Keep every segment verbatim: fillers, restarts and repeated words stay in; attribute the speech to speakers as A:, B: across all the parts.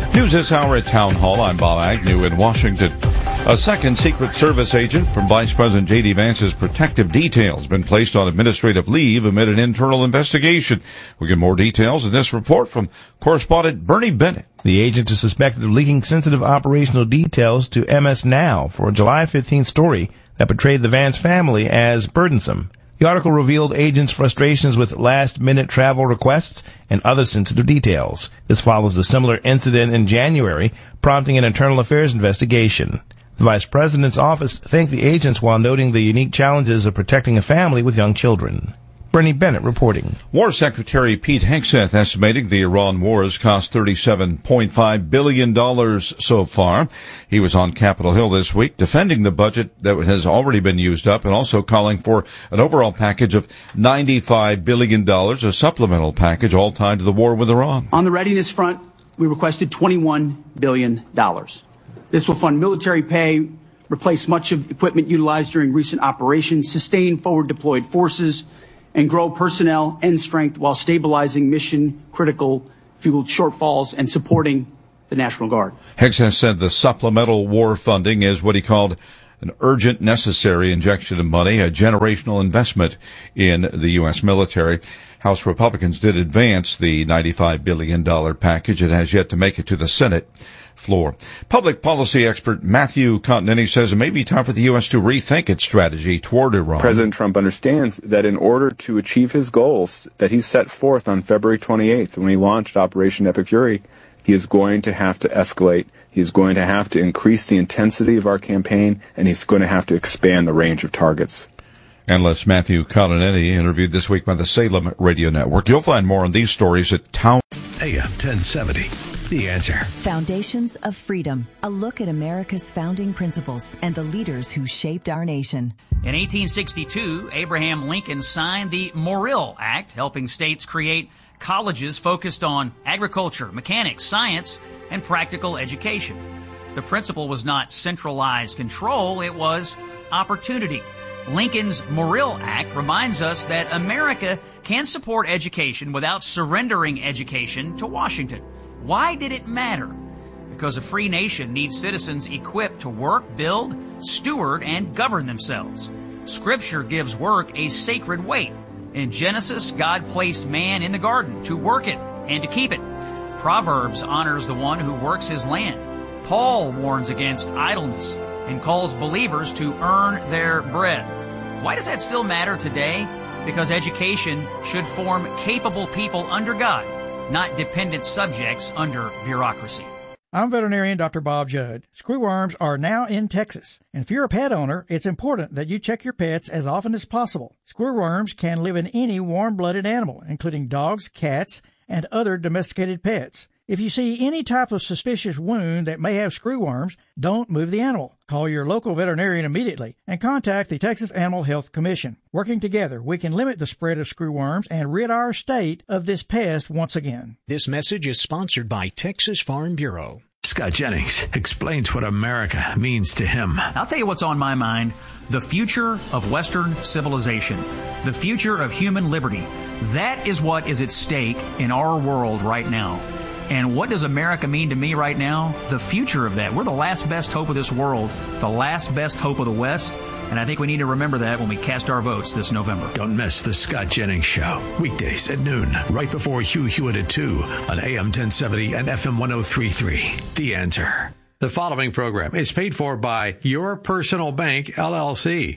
A: News this hour at Town Hall. I'm Bob Agnew in Washington. A second Secret Service agent from Vice President J D. Vance's protective detail has been placed on administrative leave amid an internal investigation. We get more details in this report from correspondent Bernie Bennett.
B: The agent is suspected of leaking sensitive operational details to M S Now for a July fifteenth story that portrayed the Vance family as burdensome. The article revealed agents' frustrations with last-minute travel requests and other sensitive details. This follows a similar incident in January, prompting an internal affairs investigation. The Vice President's office thanked the agents while noting the unique challenges of protecting a family with young children. Bernie Bennett reporting.
A: War Secretary Pete Hegseth estimating the Iran war has cost thirty-seven point five billion dollars so far. He was on Capitol Hill this week defending the budget that has already been used up and also calling for an overall package of ninety-five billion dollars, a supplemental package all tied to the war with Iran.
C: On the readiness front, we requested twenty-one billion dollars. This will fund military pay, replace much of equipment utilized during recent operations, sustain forward-deployed forces, and grow personnel and strength while stabilizing mission-critical fuel shortfalls and supporting the National Guard.
A: Hegseth said the supplemental war funding is what he called an urgent, necessary injection of money, a generational investment in the U S military. House Republicans did advance the ninety-five billion dollars package. It has yet to make it to the Senate floor. Public policy expert Matthew Continetti says it may be time for the U S to rethink its strategy toward Iran.
D: President Trump understands that in order to achieve his goals that he set forth on February twenty-eighth when he launched Operation Epic Fury, he is going to have to escalate. He's going to have to increase the intensity of our campaign, and he's going to have to expand the range of targets.
A: Analyst Matthew Continetti interviewed this week by the Salem Radio Network. You'll find more on these stories at Town.
E: A M ten seventy. The Answer.
F: Foundations of Freedom. A look at America's founding principles and the leaders who shaped our nation.
G: In eighteen sixty-two, Abraham Lincoln signed the Morrill Act, helping states create colleges focused on agriculture, mechanics, science, and practical education. The principle was not centralized control, it was opportunity. Lincoln's Morrill Act reminds us that America can support education without surrendering education to Washington. Why did it matter? Because a free nation needs citizens equipped to work, build, steward, and govern themselves. Scripture gives work a sacred weight. In Genesis, God placed man in the garden to work it and to keep it. Proverbs honors the one who works his land. Paul warns against idleness and calls believers to earn their bread. Why does that still matter today? Because education should form capable people under God, not dependent subjects under bureaucracy.
H: I'm veterinarian Doctor Bob Judd. Screwworms are now in Texas. And if you're a pet owner, it's important that you check your pets as often as possible. Screwworms can live in any warm-blooded animal, including dogs, cats, and other domesticated pets. If you see any type of suspicious wound that may have screwworms, don't move the animal. Call your local veterinarian immediately and contact the Texas Animal Health Commission. Working together, we can limit the spread of screwworms and rid our state of this pest once again.
E: This message is sponsored by Texas Farm Bureau. Scott Jennings explains what America means to him.
G: I'll tell you what's on my mind. The future of Western civilization. The future of human liberty. That is what is at stake in our world right now. And what does America mean to me right now? The future of that. We're the last best hope of this world, the last best hope of the West, and I think we need to remember that when we cast our votes this November.
E: Don't miss the Scott Jennings Show, weekdays at noon, right before Hugh Hewitt at two on A M ten seventy and F M ten thirty-three. The Answer.
I: The following program is paid for by Your Personal Bank, L L C.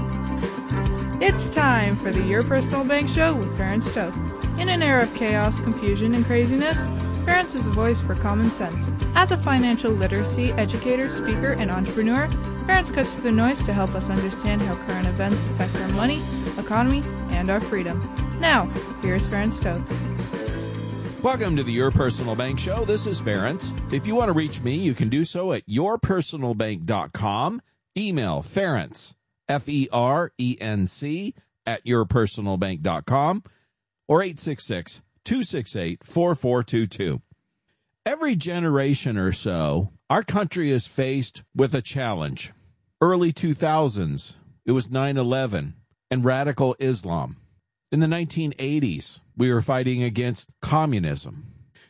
J: It's time for the Your Personal Bank Show with Ferenc Toth. In an era of chaos, confusion, and craziness, Ferenc is a voice for common sense. As a financial literacy educator, speaker, and entrepreneur, Ferenc cuts through the noise to help us understand how current events affect our money, economy, and our freedom. Now, here's Ferenc Toth.
K: Welcome to the Your Personal Bank Show. This is Ferenc. If you want to reach me, you can do so at your personal bank dot com. Email Ferenc, F E R E N C, at your personal bank dot com, or eight six six, two six eight, four four two two. Every generation or so, our country is faced with a challenge. Early two thousands, it was nine eleven and radical Islam. In the nineteen eighties, we were fighting against communism.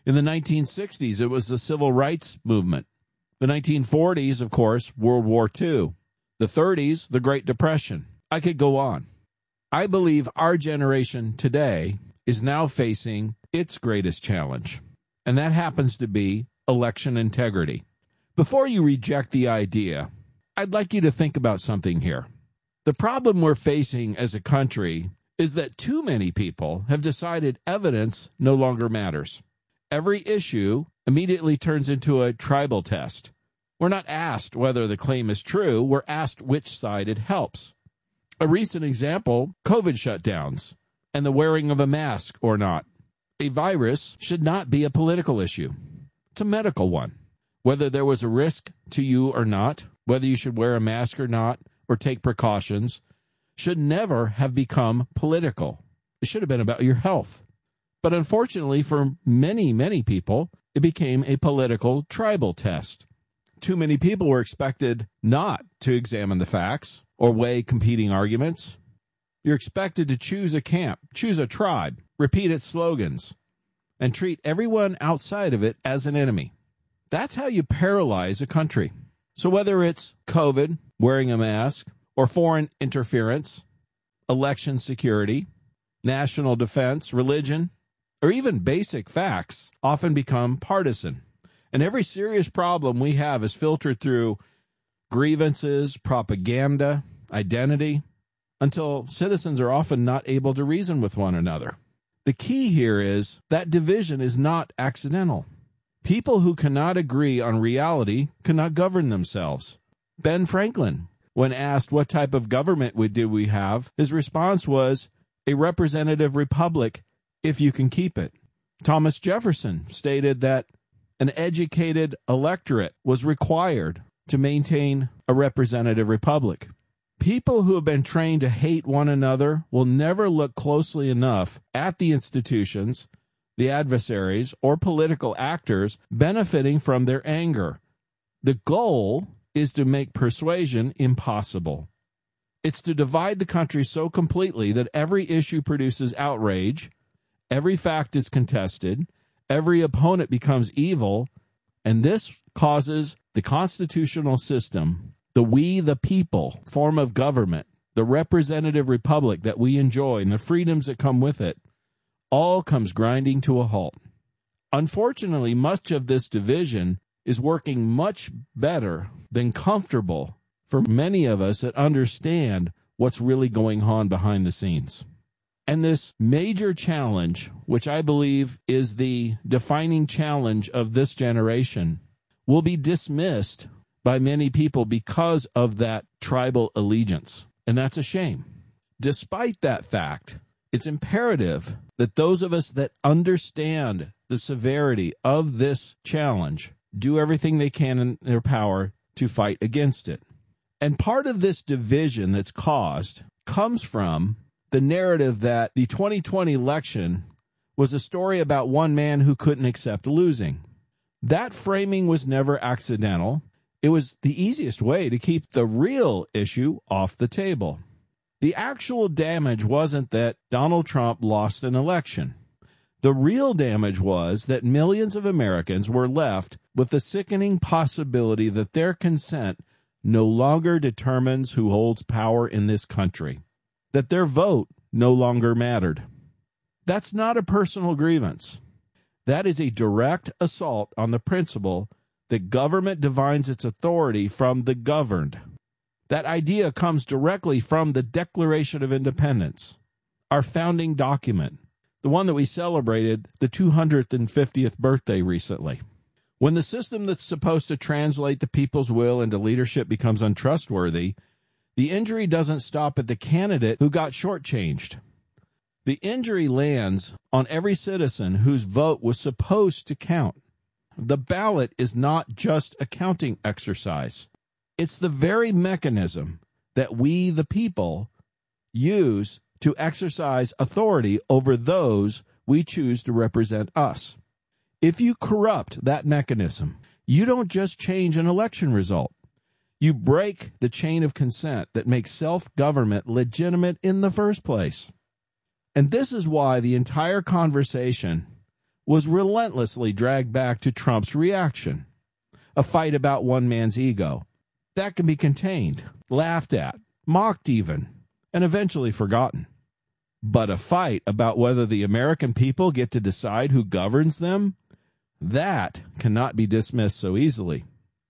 K: In the nineteen sixties, it was the civil rights movement. The nineteen forties, of course, World War Two. The thirties, the Great Depression. I could go on. I believe our generation today is now facing its greatest challenge, and that happens to be election integrity. Before you reject the idea, I'd like you to think about something here. The problem we're facing as a country is that too many people have decided evidence no longer matters. Every issue immediately turns into a tribal test. We're not asked whether the claim is true, we're asked which side it helps. A recent example, COVID shutdowns and the wearing of a mask or not. A virus should not be a political issue. It's a medical one. Whether there was a risk to you or not, whether you should wear a mask or not, or take precautions, should never have become political. It should have been about your health. But unfortunately, for many, many people, it became a political tribal test. Too many people were expected not to examine the facts or weigh competing arguments. You're expected to choose a camp, choose a tribe, repeat its slogans, and treat everyone outside of it as an enemy. That's how you paralyze a country. So whether it's COVID, wearing a mask, or foreign interference, election security, national defense, religion, or even basic facts often become partisan. And every serious problem we have is filtered through grievances, propaganda, identity, until citizens are often not able to reason with one another. The key here is that division is not accidental. People who cannot agree on reality cannot govern themselves. Ben Franklin, when asked what type of government did we have, his response was, a representative republic if you can keep it. Thomas Jefferson stated that an educated electorate was required to maintain a representative republic. People who have been trained to hate one another will never look closely enough at the institutions, the adversaries, or political actors benefiting from their anger. The goal is to make persuasion impossible. It's to divide the country so completely that every issue produces outrage, every fact is contested, every opponent becomes evil, and this causes the constitutional system, the we the people form of government, the representative republic that we enjoy and the freedoms that come with it, all comes grinding to a halt. Unfortunately, much of this division is working much better than comfortable for many of us that understand what's really going on behind the scenes. And this major challenge, which I believe is the defining challenge of this generation, will be dismissed by many people because of that tribal allegiance. And that's a shame. Despite that fact, it's imperative that those of us that understand the severity of this challenge do everything they can in their power to fight against it. And part of this division that's caused comes from the narrative that the twenty twenty election was a story about one man who couldn't accept losing. That framing was never accidental. It was the easiest way to keep the real issue off the table. The actual damage wasn't that Donald Trump lost an election. The real damage was that millions of Americans were left with the sickening possibility that their consent no longer determines who holds power in this country, that their vote no longer mattered. That's not a personal grievance. That is a direct assault on the principle that government divides its authority from the governed. That idea comes directly from the Declaration of Independence, our founding document, the one that we celebrated the two hundred fiftieth birthday recently. When the system that's supposed to translate the people's will into leadership becomes untrustworthy, the injury doesn't stop at the candidate who got shortchanged. The injury lands on every citizen whose vote was supposed to count. The ballot is not just a counting exercise. It's the very mechanism that we, the people, use to exercise authority over those we choose to represent us. If you corrupt that mechanism, you don't just change an election result. You break the chain of consent that makes self-government legitimate in the first place. And this is why the entire conversation was relentlessly dragged back to Trump's reaction. A fight about one man's ego. That can be contained, laughed at, mocked even, and eventually forgotten. But a fight about whether the American people get to decide who governs them, that cannot be dismissed so easily.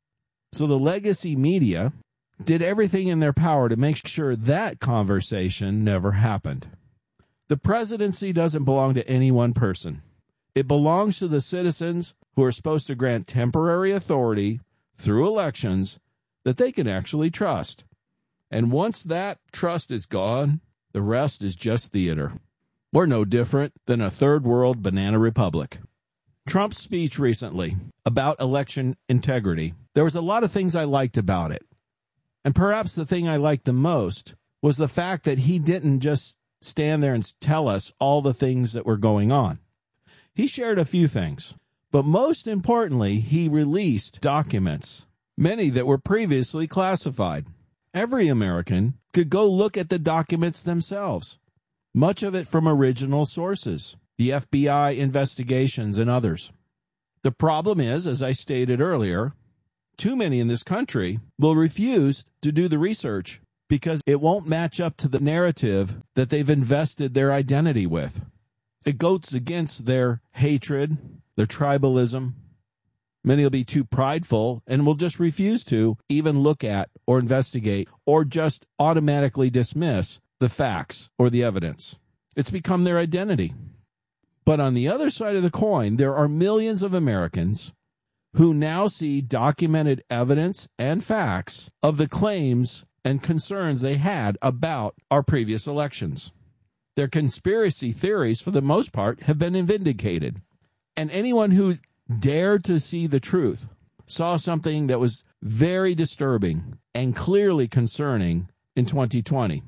K: So the legacy media did everything in their power to make sure that conversation never happened. The presidency doesn't belong to any one person. It belongs to the citizens who are supposed to grant temporary authority through elections that they can actually trust. And once that trust is gone, the rest is just theater. We're no different than a third world banana republic. Trump's speech recently about election integrity, there was a lot of things I liked about it. And perhaps the thing I liked the most was the fact that he didn't just stand there and tell us all the things that were going on. He shared a few things, but most importantly, he released documents, many that were previously classified. Every American could go look at the documents themselves, much of it from original sources, the F B I investigations and others. The problem is, as I stated earlier, too many in this country will refuse to do the research because it won't match up to the narrative that they've invested their identity with. It goes against their hatred, their tribalism. Many will be too prideful and will just refuse to even look at or investigate or just automatically dismiss the facts or the evidence. It's become their identity. But on the other side of the coin, there are millions of Americans who now see documented evidence and facts of the claims and concerns they had about our previous elections. Their conspiracy theories, for the most part, have been vindicated. And anyone who dared to see the truth saw something that was very disturbing and clearly concerning in twenty twenty.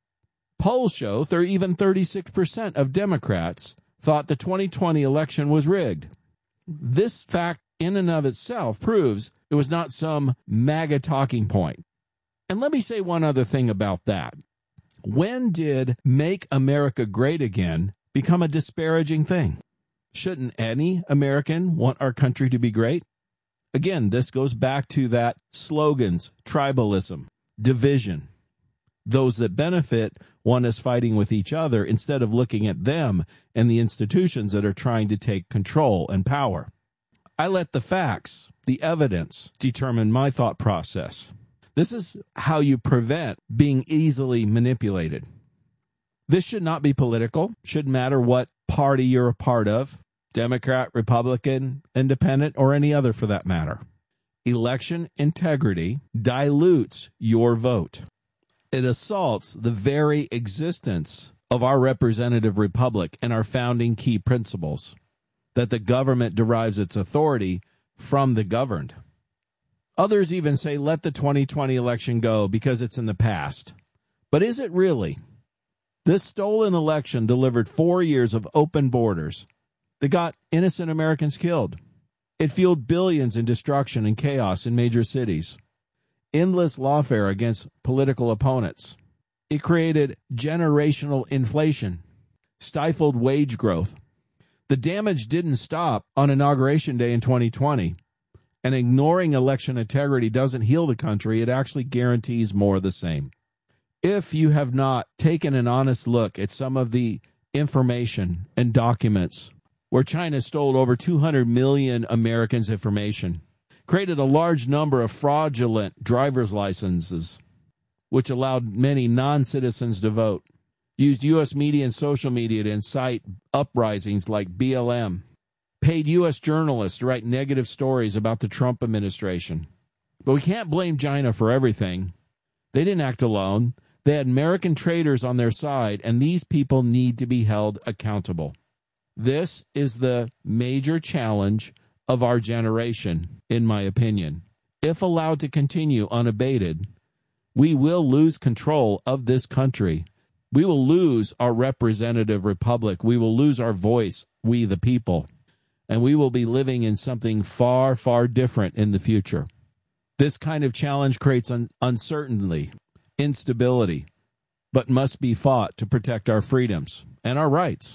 K: Polls show that even thirty-six percent of Democrats thought the twenty twenty election was rigged. This fact in and of itself proves it was not some MAGA talking point. And let me say one other thing about that. When did Make America Great Again become a disparaging thing? Shouldn't any American want our country to be great? Again, this goes back to that slogans, tribalism, division. Those that benefit want us fighting with each other instead of looking at them and the institutions that are trying to take control and power. I let the facts, the evidence, determine my thought process. This is how you prevent being easily manipulated. This should not be political. Shouldn't matter what party you're a part of, Democrat, Republican, Independent, or any other for that matter. Election integrity dilutes your vote. It assaults the very existence of our representative republic and our founding key principles, that the government derives its authority from the governed. Others even say, let the twenty twenty election go because it's in the past. But is it really? This stolen election delivered four years of open borders that got innocent Americans killed. It fueled billions in destruction and chaos in major cities. Endless lawfare against political opponents. It created generational inflation, stifled wage growth. The damage didn't stop on Inauguration Day in twenty twenty. And ignoring election integrity doesn't heal the country. It actually guarantees more of the same. If you have not taken an honest look at some of the information and documents where China stole over two hundred million Americans' information, created a large number of fraudulent driver's licenses, which allowed many non-citizens to vote, used U S media and social media to incite uprisings like B L M, paid U S journalists to write negative stories about the Trump administration. But we can't blame China for everything. They didn't act alone. They had American traitors on their side, and these people need to be held accountable. This is the major challenge of our generation, in my opinion. If allowed to continue unabated, we will lose control of this country. We will lose our representative republic. We will lose our voice, we the people. And we will be living in something far, far different in the future. This kind of challenge creates un- uncertainty, instability, but must be fought to protect our freedoms and our rights.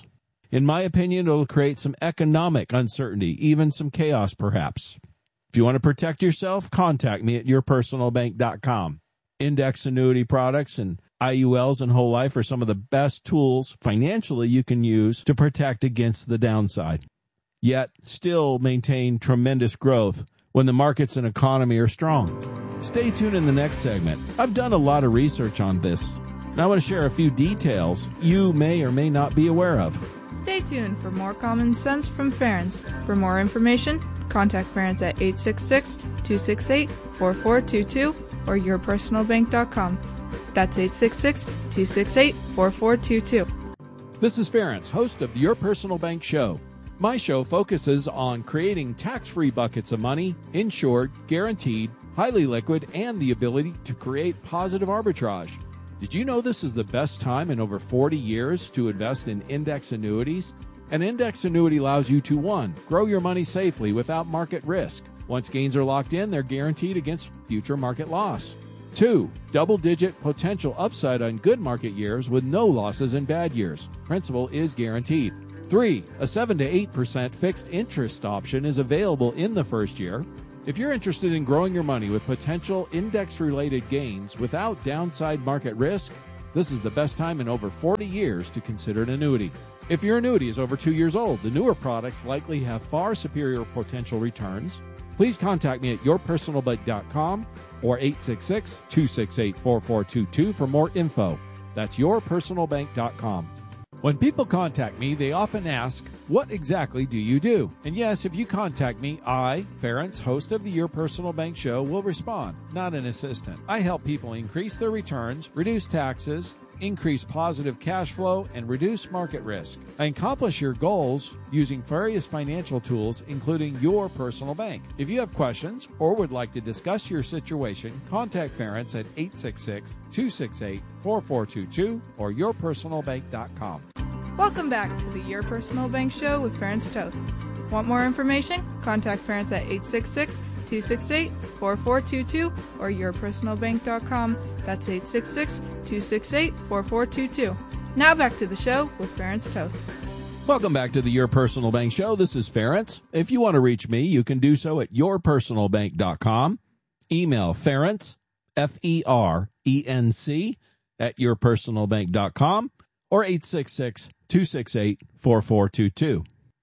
K: In my opinion, it'll create some economic uncertainty, even some chaos perhaps. If you want to protect yourself, contact me at your personal bank dot com. Index annuity products and I U Ls and whole life are some of the best tools financially you can use to protect against the downside, yet still maintain tremendous growth when the markets and economy are strong. Stay tuned in the next segment. I've done a lot of research on this, and I want to share a few details you may or may not be aware of.
J: Stay tuned for more common sense from Ferenc. For more information, contact Ferenc at eight six six, two six eight, four four two two or your personal bank dot com. That's eight six six, two six eight, four four two two.
K: This is Ferenc, host of the Your Personal Bank Show. My show focuses on creating tax-free buckets of money, insured, guaranteed, highly liquid, and the ability to create positive arbitrage. Did you know this is the best time in over forty years to invest in index annuities? An index annuity allows you to, one, grow your money safely without market risk. Once gains are locked in, they're guaranteed against future market loss. Two, double-digit potential upside on good market years with no losses in bad years. Principal is guaranteed. Three, a seven to eight percent fixed interest option is available in the first year. If you're interested in growing your money with potential index-related gains without downside market risk, this is the best time in over forty years to consider an annuity. If your annuity is over two years old, the newer products likely have far superior potential returns. Please contact me at your personal bank dot com or eight six six, two six eight, four four two two for more info. That's your personal bank dot com. When people contact me, they often ask, what exactly do you do? And yes, if you contact me, I, Ferenc, host of the Your Personal Bank Show, will respond, not an assistant. I help people increase their returns, reduce taxes, increase positive cash flow, and reduce market risk. I accomplish your goals using various financial tools, including your personal bank. If you have questions or would like to discuss your situation, contact Ferenc at eight six six, two six eight, four four two two or your personal bank dot com.
J: Welcome back to the Your Personal Bank Show with Ferenc Toth. Want more information? Contact Ferenc at eight six six, two six eight, four four two two or your personal bank dot com. That's eight six six, two six eight, four four two two. Now back to the show with Ferenc Toth.
K: Welcome back to the Your Personal Bank Show. This is Ferenc. If you want to reach me, you can do so at your personal bank dot com. Email Ferenc, F E R E N C, at your personal bank dot com or eight six six, two six eight, four four two two.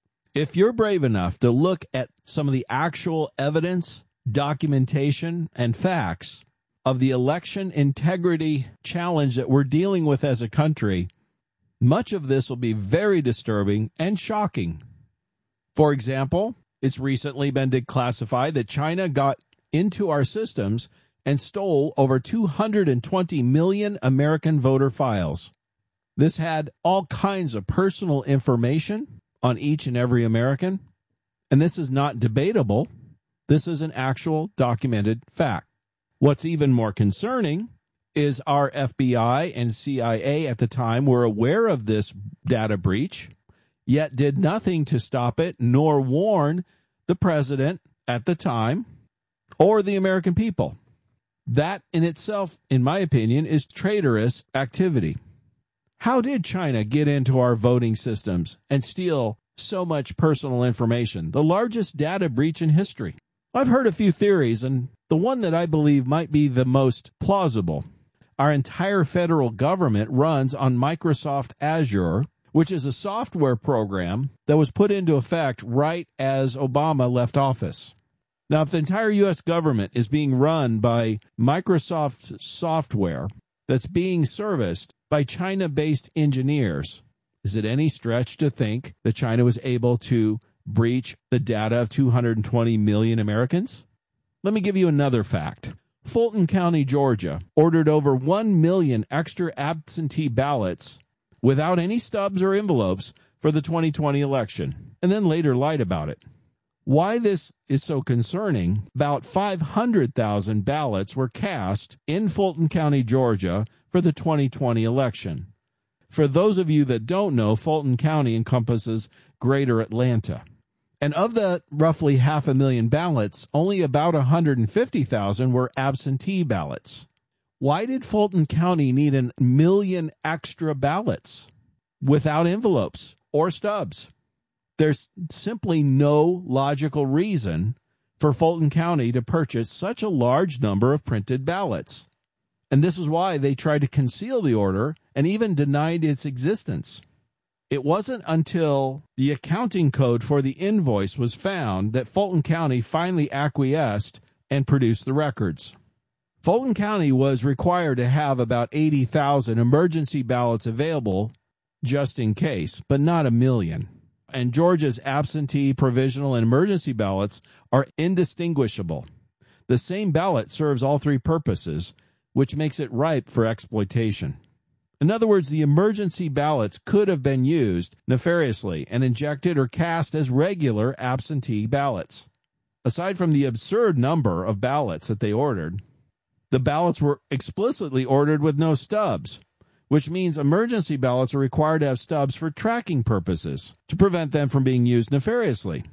K: If you're brave enough to look at some of the actual evidence, documentation, and facts of the election integrity challenge that we're dealing with as a country, much of this will be very disturbing and shocking. For example, it's recently been declassified that China got into our systems and stole over two hundred twenty million American voter files. This had all kinds of personal information on each and every American, and this is not debatable. This is an actual documented fact. What's even more concerning is our F B I and C I A at the time were aware of this data breach, yet did nothing to stop it, nor warn the president at the time or the American people. That in itself, in my opinion, is traitorous activity. How did China get into our voting systems and steal so much personal information, the largest data breach in history? I've heard a few theories, and the one that I believe might be the most plausible. Our entire federal government runs on Microsoft Azure, which is a software program that was put into effect right as Obama left office. Now, if the entire U S government is being run by Microsoft software that's being serviced by China-based engineers, is it any stretch to think that China was able to breach the data of two hundred twenty million Americans? Let me give you another fact. Fulton County, Georgia, ordered over one million extra absentee ballots without any stubs or envelopes for the twenty twenty election, and then later lied about it. Why this is so concerning, about five hundred thousand ballots were cast in Fulton County, Georgia for the twenty twenty election. For those of you that don't know, Fulton County encompasses Greater Atlanta. And of the roughly half a million ballots, only about one hundred fifty thousand were absentee ballots. Why did Fulton County need a million extra ballots without envelopes or stubs. There's simply no logical reason for Fulton County to purchase such a large number of printed ballots. And this is why they tried to conceal the order and even denied its existence. It wasn't until the accounting code for the invoice was found that Fulton County finally acquiesced and produced the records. Fulton County was required to have about eighty thousand emergency ballots available just in case, but not a million. And Georgia's absentee, provisional, and emergency ballots are indistinguishable. The same ballot serves all three purposes, which makes it ripe for exploitation. In other words, the emergency ballots could have been used nefariously and injected or cast as regular absentee ballots. Aside from the absurd number of ballots that they ordered, the ballots were explicitly ordered with no stubs, which means emergency ballots are required to have stubs for tracking purposes to prevent them from being used nefariously.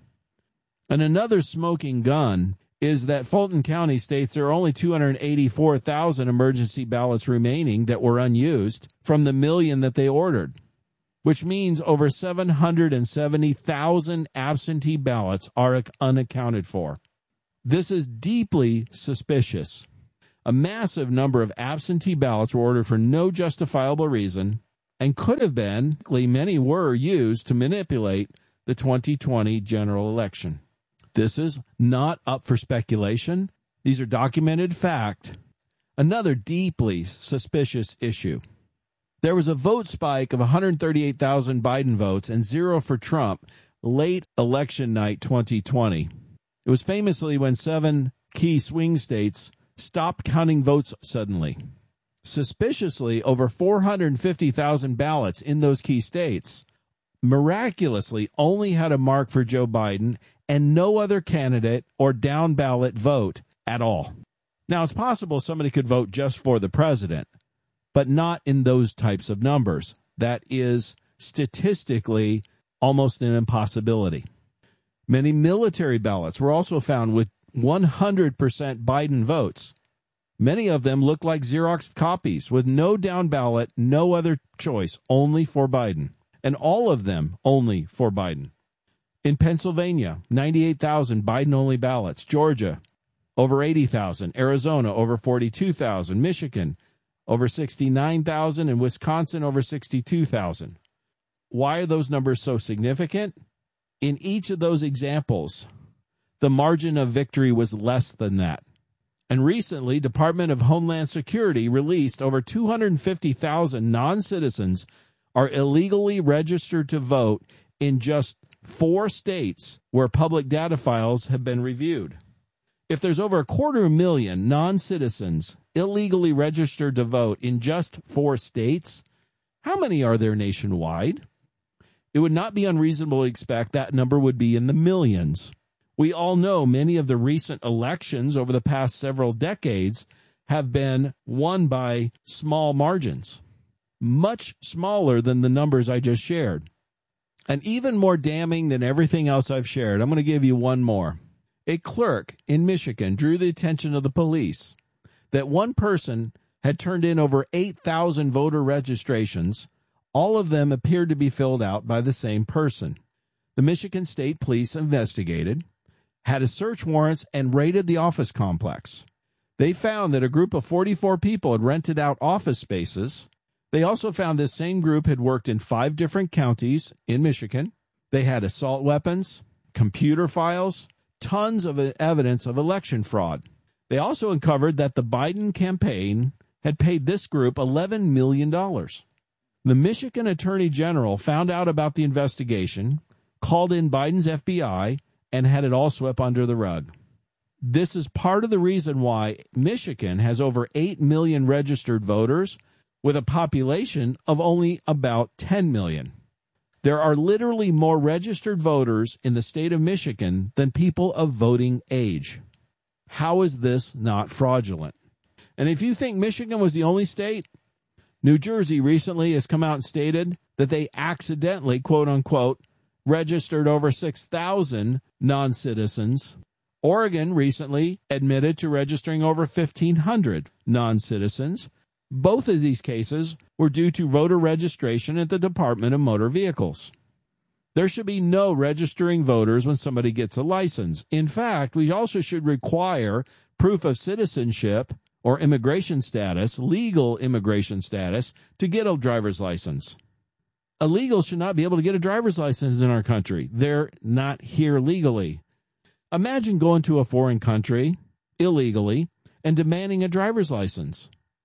K: And another smoking gun is that Fulton County states there are only two hundred eighty-four thousand emergency ballots remaining that were unused from the million that they ordered, which means over seven hundred seventy thousand absentee ballots are unaccounted for. This is deeply suspicious. A massive number of absentee ballots were ordered for no justifiable reason and could have been, many were used to manipulate the twenty twenty general election. This is not up for speculation. These are documented fact. Another deeply suspicious issue. There was a vote spike of one hundred thirty-eight thousand Biden votes and zero for Trump late election night twenty twenty. It was famously when seven key swing states stopped counting votes suddenly. Suspiciously, over four hundred fifty thousand ballots in those key states miraculously only had a mark for Joe Biden and no other candidate or down ballot vote at all. Now, it's possible somebody could vote just for the president, but not in those types of numbers. That is statistically almost an impossibility. Many military ballots were also found with one hundred percent Biden votes. Many of them look like Xerox copies with no down ballot, no other choice, only for Biden. And all of them only for Biden. In Pennsylvania, ninety-eight thousand Biden-only ballots. Georgia, over eighty thousand. Arizona, over forty-two thousand. Michigan, over sixty-nine thousand. And Wisconsin, over sixty-two thousand. Why are those numbers so significant? In each of those examples, the margin of victory was less than that. And recently, Department of Homeland Security released over two hundred fifty thousand non-citizens are illegally registered to vote in just four states where public data files have been reviewed. If there's over a quarter million non-citizens illegally registered to vote in just four states, how many are there nationwide? It would not be unreasonable to expect that number would be in the millions. We all know many of the recent elections over the past several decades have been won by small margins, much smaller than the numbers I just shared. And even more damning than everything else I've shared, I'm going to give you one more. A clerk in Michigan drew the attention of the police that one person had turned in over eight thousand voter registrations. All of them appeared to be filled out by the same person. The Michigan State Police investigated, had a search warrants, and raided the office complex. They found that a group of forty-four people had rented out office spaces. They also found this same group had worked in five different counties in Michigan. They had assault weapons, computer files, tons of evidence of election fraud. They also uncovered that the Biden campaign had paid this group eleven million dollars. The Michigan Attorney General found out about the investigation, called in Biden's F B I, and had it all swept under the rug. This is part of the reason why Michigan has over eight million registered voters with a population of only about ten million. There are literally more registered voters in the state of Michigan than people of voting age. How is this not fraudulent? And if you think Michigan was the only state, New Jersey recently has come out and stated that they accidentally, quote unquote, registered over six thousand non-citizens. Oregon recently admitted to registering over fifteen hundred non-citizens. Both of these cases were due to voter registration at the Department of Motor Vehicles. There should be no registering voters when somebody gets a license. In fact, we also should require proof of citizenship or immigration status, legal immigration status, to get a driver's license. Illegals should not be able to get a driver's license in our country. They're not here legally. Imagine going to a foreign country illegally and demanding a driver's license.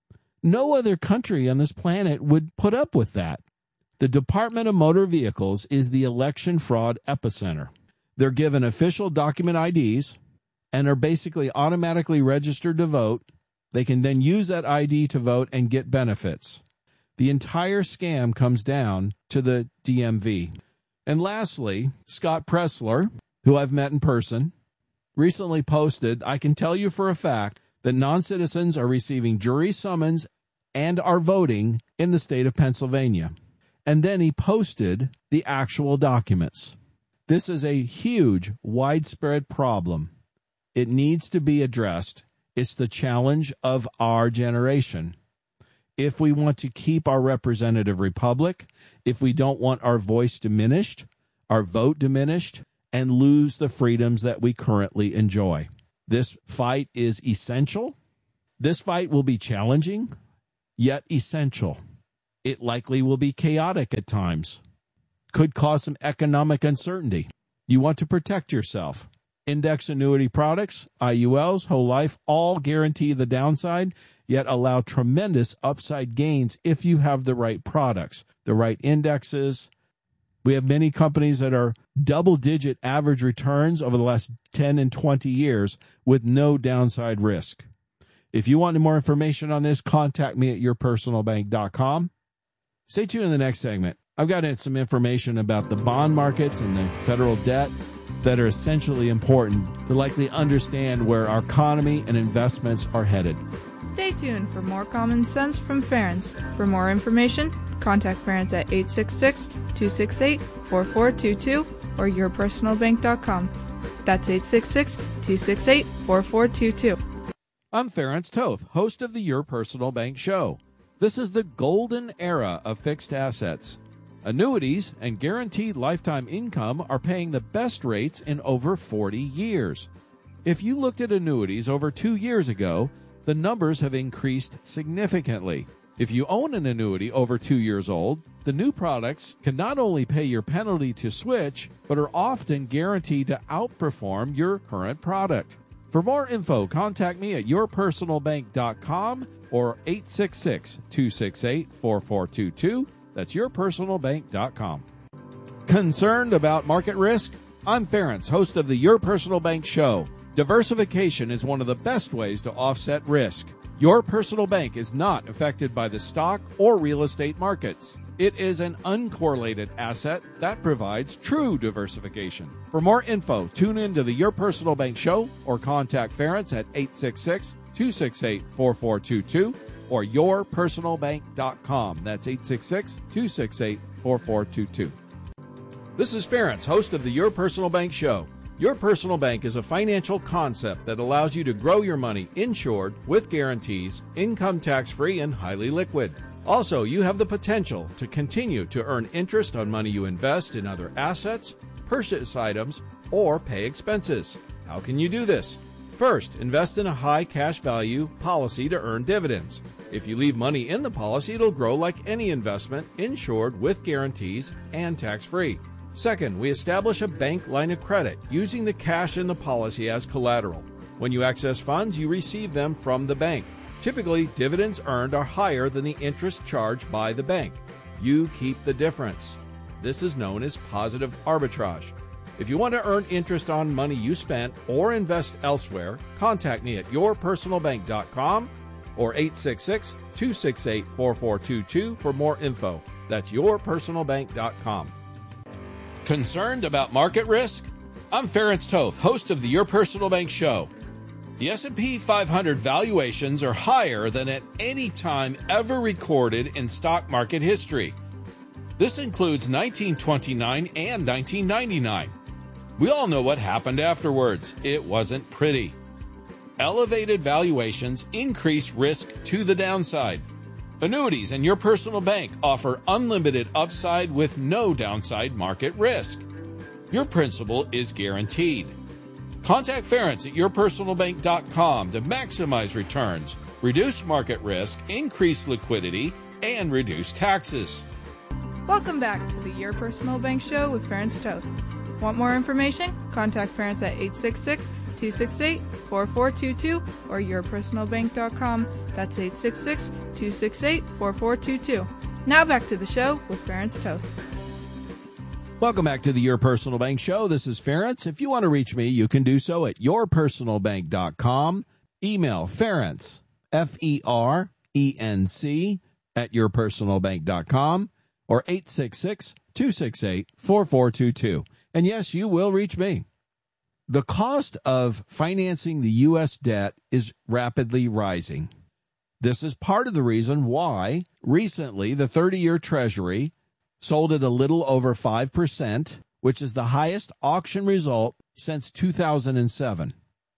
K: No other country on this planet would put up with that. The Department of Motor Vehicles is the election fraud epicenter. They're given official document I Ds and are basically automatically registered to vote. They can then use that I D to vote and get benefits. The entire scam comes down to the D M V. And lastly, Scott Pressler, who I've met in person, recently posted, I can tell you for a fact that non-citizens are receiving jury summons and are voting in the state of Pennsylvania. And then he posted the actual documents. This is a huge, widespread problem. It needs to be addressed. It's the challenge of our generation. If we want to keep our representative republic, if we don't want our voice diminished, our vote diminished, and lose the freedoms that we currently enjoy. This fight is essential. This fight will be challenging, yet essential. It likely will be chaotic at times. Could cause some economic uncertainty. You want to protect yourself. Index annuity products, I U Ls, whole life, all guarantee the downside, yet allow tremendous upside gains if you have the right products, the right indexes. We have many companies that are double-digit average returns over the last ten and twenty years with no downside risk. If you want more information on this, contact me at your personal bank dot com. Stay tuned in the next segment. I've got some information about the bond markets and the federal debt that are essentially important to likely understand where our economy and investments are headed.
J: Stay tuned for more common sense from Ferenc. For more information, contact Ferenc at eight six six, two six eight, four four two two or your personal bank dot com. That's eight six six, two six eight, four four two two.
K: I'm Ferenc Toth, host of the Your Personal Bank Show. This is the golden era of fixed assets. Annuities and guaranteed lifetime income are paying the best rates in over forty years. If you looked at annuities over two years ago, the numbers have increased significantly. If you own an annuity over two years old, the new products can not only pay your penalty to switch, but are often guaranteed to outperform your current product. For more info, contact me at your personal bank dot com or eight six six, two six eight, four four two two. That's your personal bank dot com. Concerned about market risk? I'm Ferenc, host of the Your Personal Bank Show. Diversification is one of the best ways to offset risk. Your personal bank is not affected by the stock or real estate markets. It is an uncorrelated asset that provides true diversification. For more info, tune in to the Your Personal Bank Show or contact Ferenc at eight six six, two six eight, four four two two or your personal bank dot com. That's eight six six, two six eight, four four two two. This is Ferenc, host of the Your Personal Bank Show. Your Personal Bank is a financial concept that allows you to grow your money insured with guarantees, income tax-free, and highly liquid. Also, you have the potential to continue to earn interest on money you invest in other assets, purchase items, or pay expenses. How can you do this? First, invest in a high cash value policy to earn dividends. If you leave money in the policy, it'll grow like any investment, insured with guarantees and tax-free. Second, we establish a bank line of credit using the cash in the policy as collateral. When you access funds, you receive them from the bank. Typically, dividends earned are higher than the interest charged by the bank. You keep the difference. This is known as positive arbitrage. If you want to earn interest on money you spent or invest elsewhere, contact me at your personal bank dot com or eight six six, two six eight, four four two two for more info. That's your personal bank dot com. Concerned about market risk? I'm Ferenc Toth, host of the Your Personal Bank Show. The S and P five hundred valuations are higher than at any time ever recorded in stock market history. This includes nineteen twenty-nine and nineteen ninety-nine. We all know what happened afterwards. It wasn't pretty. Elevated valuations increase risk to the downside. Annuities and Your Personal Bank offer unlimited upside with no downside market risk. Your principal is guaranteed. Contact Ference at your personal bank dot com to maximize returns, reduce market risk, increase liquidity, and reduce taxes.
J: Welcome back to the Your Personal Bank Show with Ference Toth. Want more information? Contact Ference at eight six six, two six eight, four four two two or your personal bank dot com. That's eight six six, two six eight, four four two two. Now back to the show with Ference Toth.
K: Welcome back to the Your Personal Bank Show. This is Ference. If you want to reach me, you can do so at your personal bank dot com. Email Ference, F E R E N C, at your personal bank dot com or eight six six, two six eight, four four two two. And yes, you will reach me. The cost of financing the U S debt is rapidly rising. This is part of the reason why recently the thirty-year Treasury sold at a little over five percent, which is the highest auction result since two thousand seven.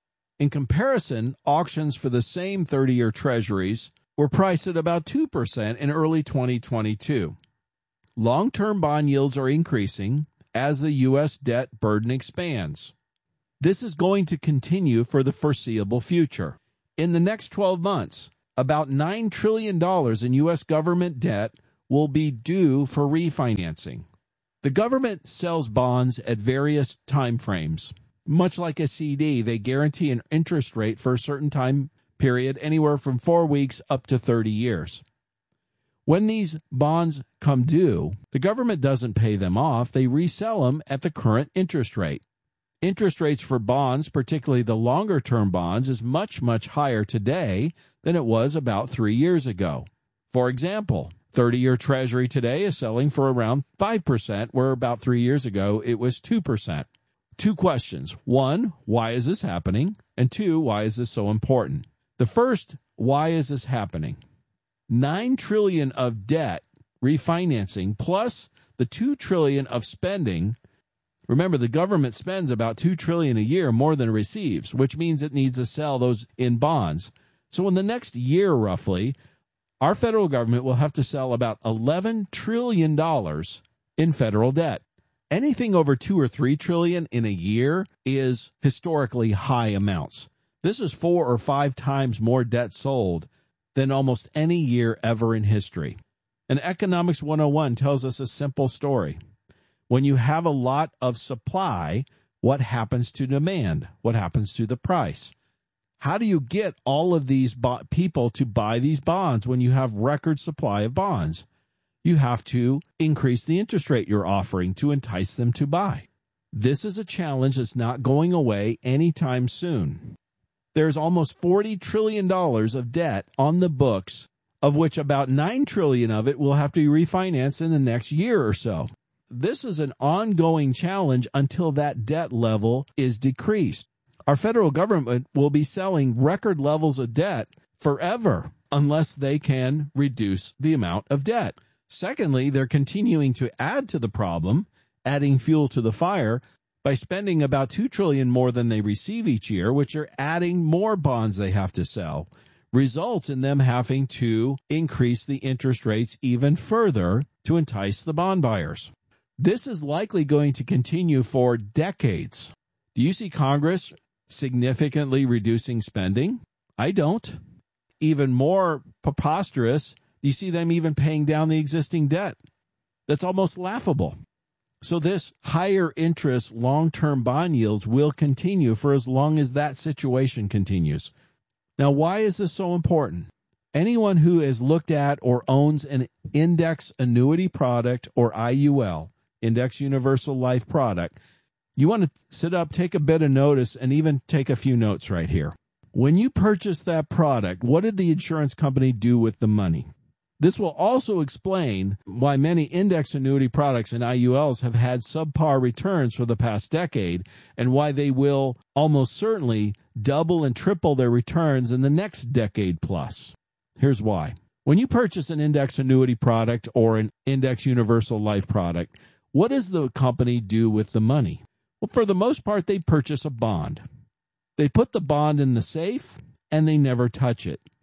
K: In comparison, auctions for the same thirty-year Treasuries were priced at about two percent in early twenty twenty-two. Long-term bond yields are increasing as the U S debt burden expands. This is going to continue for the foreseeable future. In the next twelve months, about nine trillion dollars in U S government debt will be due for refinancing. The government sells bonds at various time frames. Much like a C D, they guarantee an interest rate for a certain time period, anywhere from four weeks up to thirty years. When these bonds come due, the government doesn't pay them off. They resell them at the current interest rate. Interest rates for bonds, particularly the longer-term bonds, is much, much higher today than it was about three years ago. For example, thirty-year Treasury today is selling for around five percent, where about three years ago it was two percent. Two questions. One, why is this happening? And two, why is this so important? The first, why is this happening? nine trillion dollars of debt refinancing plus the two trillion dollars of spending. Remember, the government spends about two trillion dollars a year more than it receives, which means it needs to sell those in bonds. So in the next year, roughly, our federal government will have to sell about eleven trillion dollars in federal debt. Anything over two or three trillion dollars in a year is historically high amounts. This is four or five times more debt sold than almost any year ever in history. And Economics one oh one tells us a simple story. When you have a lot of supply, what happens to demand? What happens to the price? How do you get all of these bo- people to buy these bonds when you have record supply of bonds? You have to increase the interest rate you're offering to entice them to buy. This is a challenge that's not going away anytime soon. There's almost forty trillion dollars of debt on the books, of which about nine trillion dollars of it will have to be refinanced in the next year or so. This is an ongoing challenge until that debt level is decreased. Our federal government will be selling record levels of debt forever unless they can reduce the amount of debt. Secondly, they're continuing to add to the problem, adding fuel to the fire, by spending about two trillion dollars more than they receive each year, which are adding more bonds they have to sell, results in them having to increase the interest rates even further to entice the bond buyers. This is likely going to continue for decades. Do you see Congress significantly reducing spending? I don't. Even more preposterous, you see them even paying down the existing debt. That's almost laughable. So this higher interest long-term bond yields will continue for as long as that situation continues. Now, why is this so important? Anyone who has looked at or owns an index annuity product or I U L, Index Universal Life product, you want to sit up, take a bit of notice, and even take a few notes right here. When you purchase that product, what did the insurance company do with the money? This will also explain why many index annuity products and I U Ls have had subpar returns for the past decade, and why they will almost certainly double and triple their returns in the next decade plus. Here's why. When you purchase an index annuity product or an Index Universal Life product, what does the company do with the money? Well, for the most part, they purchase a bond. They put the bond in the safe, and they never touch it.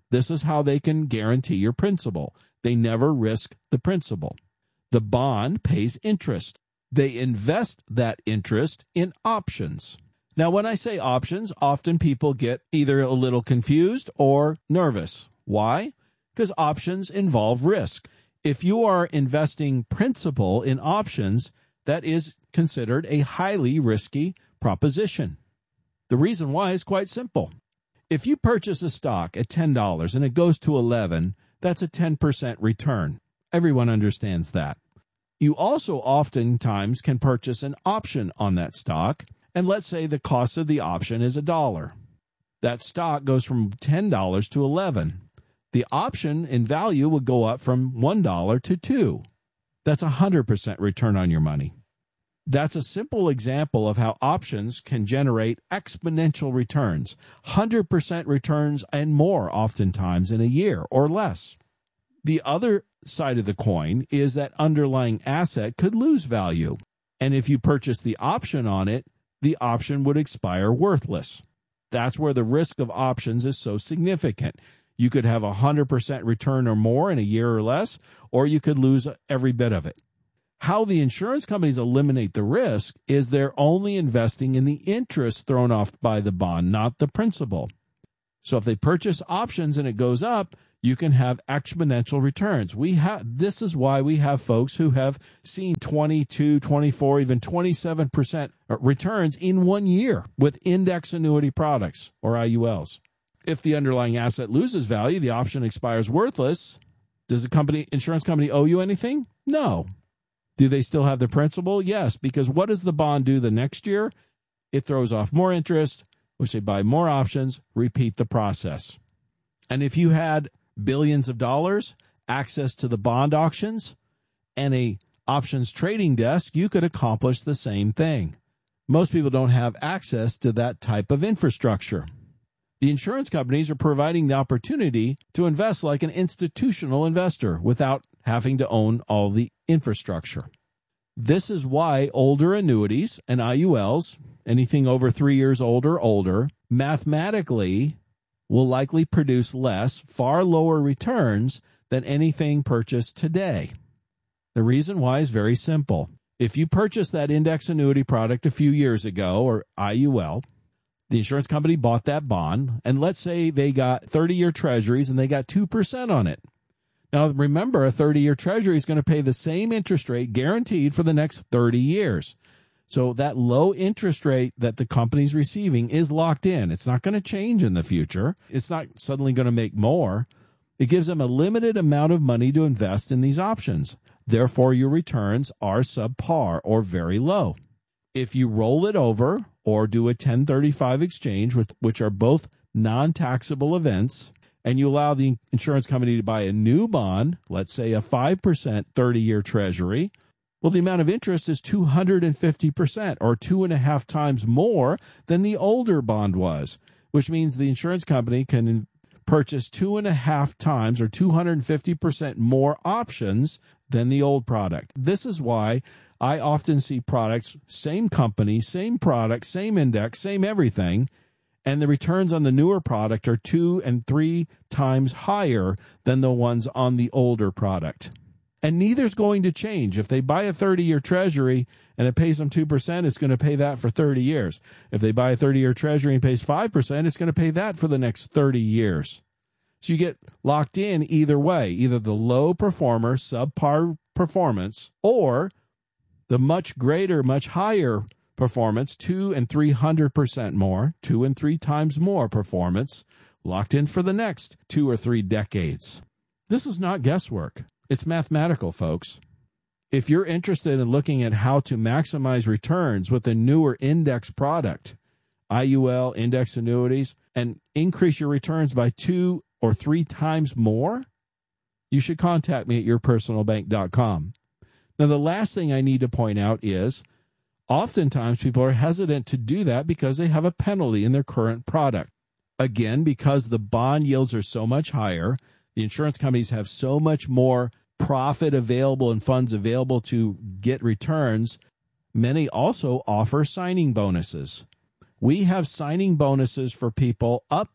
K: This is how they can guarantee your principal. They never risk the principal. The bond pays interest. They invest that interest in options. Now, when I say options, often people get either a little confused or nervous. Why? Because options involve risk. If you are investing principal in options, that is considered a highly risky proposition. The reason why is quite simple. If you purchase a stock at ten dollars and it goes to eleven dollars, that's a ten percent return. Everyone understands that. You also oftentimes can purchase an option on that stock, and let's say the cost of the option is a dollar. That stock goes from ten dollars to eleven dollars. The option in value would go up from one dollar to two dollars. That's a one hundred percent return on your money. That's a simple example of how options can generate exponential returns, one hundred percent returns and more oftentimes in a year or less. The other side of the coin is that underlying asset could lose value. And if you purchase the option on it, the option would expire worthless. That's where the risk of options is so significant. You could have a one hundred percent return or more in a year or less, or you could lose every bit of it. How the insurance companies eliminate the risk is they're only investing in the interest thrown off by the bond, not the principal. So if they purchase options and it goes up, you can have exponential returns. We have this is why we have folks who have seen twenty-two, twenty-four, even twenty-seven percent returns in one year with index annuity products or I U Ls. If the underlying asset loses value, the option expires worthless. Does the company, insurance company owe you anything? No. Do they still have the principal? Yes, because what does the bond do the next year? It throws off more interest, which they buy more options, repeat the process. And if you had billions of dollars, access to the bond auctions, and a options trading desk, you could accomplish the same thing. Most people don't have access to that type of infrastructure. The insurance companies are providing the opportunity to invest like an institutional investor without having to own all the infrastructure. This is why older annuities and I U Ls, anything over three years old or older, mathematically will likely produce less, far lower returns than anything purchased today. The reason why is very simple. If you purchased that index annuity product a few years ago, or I U L, the insurance company bought that bond, and let's say they got thirty-year treasuries and they got two percent on it. Now, remember, a thirty-year treasury is going to pay the same interest rate guaranteed for the next thirty years. So that low interest rate that the company's receiving is locked in. It's not going to change in the future. It's not suddenly going to make more. It gives them a limited amount of money to invest in these options. Therefore, your returns are subpar or very low. If you roll it over or do a ten thirty-five exchange, with, which are both non-taxable events, and you allow the insurance company to buy a new bond, let's say a five percent thirty-year treasury, well, the amount of interest is two hundred fifty percent or two and a half times more than the older bond was, which means the insurance company can purchase two and a half times or two hundred fifty percent more options than the old product. This is why I often see products, same company, same product, same index, same everything, and the returns on the newer product are two and three times higher than the ones on the older product. And neither's going to change. If they buy a thirty-year treasury and it pays them two percent, it's going to pay that for thirty years. If they buy a thirty-year treasury and pays five percent, it's going to pay that for the next thirty years. So you get locked in either way, either the low performer, subpar performance, or the much greater, much higher performance, two and three hundred percent more, two and three times more performance, locked in for the next two or three decades. This is not guesswork. It's mathematical, folks. If you're interested in looking at how to maximize returns with a newer index product, I U L, index annuities, and increase your returns by two or three times more, you should contact me at your personal bank dot com. Now, the last thing I need to point out is oftentimes people are hesitant to do that because they have a penalty in their current product. Again, because the bond yields are so much higher, the insurance companies have so much more profit available and funds available to get returns. Many also offer signing bonuses. We have signing bonuses for people up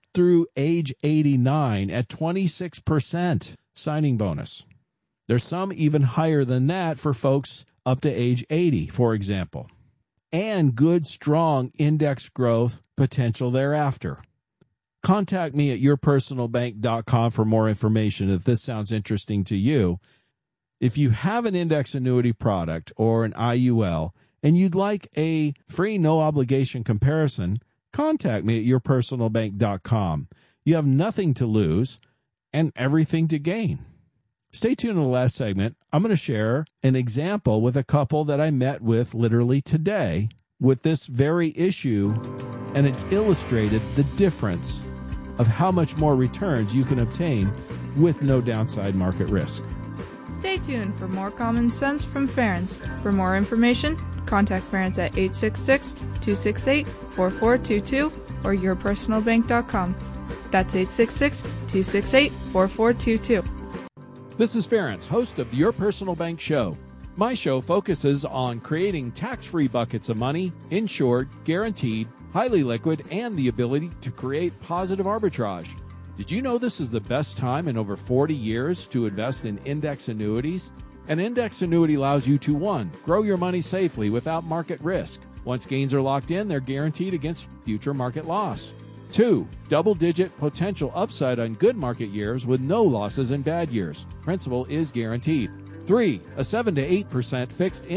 K: through age eighty-nine at twenty-six percent signing bonus. There's some even higher than that for folks up to age eighty, for example. And good, strong index growth potential thereafter. Contact me at your personal bank dot com for more information if this sounds interesting to you. If you have an index annuity product or an I U L and you'd like a free no-obligation comparison, contact me at your personal bank dot com. You have nothing to lose and everything to gain. Stay tuned in the last segment. I'm going to share an example with a couple that I met with literally today with this very issue, and it illustrated the difference of how much more returns you can obtain with no downside market risk.
J: Stay tuned for more common sense from Ferenc. For more information, contact Ferenc at eight six six, two six eight, four four two two or your personal bank dot com. That's eight six six, two six eight, four four two two.
K: This is Ferenc, host of Your Personal Bank Show. My show focuses on creating tax-free buckets of money, insured, guaranteed, highly liquid, and the ability to create positive arbitrage. Did you know this is the best time in over forty years to invest in index annuities? An index annuity allows you to, one, grow your money safely without market risk. Once gains are locked in, they're guaranteed against future market loss. Two, double-digit potential upside on good market years with no losses in bad years. Principal is guaranteed. Three, a seven to eight percent fixed